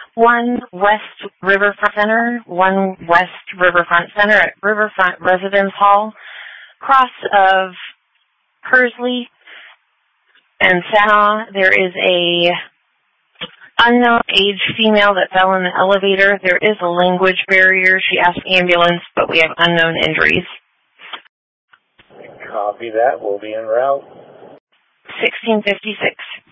1 West Riverfront Center, 1 West Riverfront Center at Riverfront Residence Hall, cross of Kersley and Santa. There is a unknown age female that fell in the elevator. There is a language barrier. She asked ambulance, but we have unknown injuries. Copy that. We'll be en route. 1656.